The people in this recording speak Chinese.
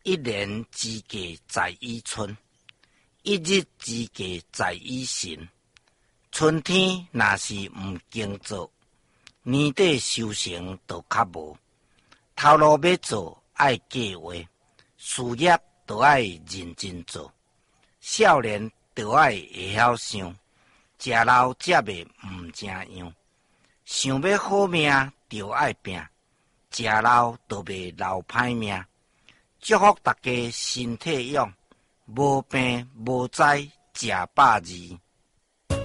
一年之计在于春，一日之计在于晨。春天若是毋耕作，年底收成就较无。头路要做爱计划，事业就爱认真做。少年就爱会晓想，食老才袂毋正样。想要好命就爱拼，食老就袂老歹命。祝福大家身体勇，无病无灾食百二。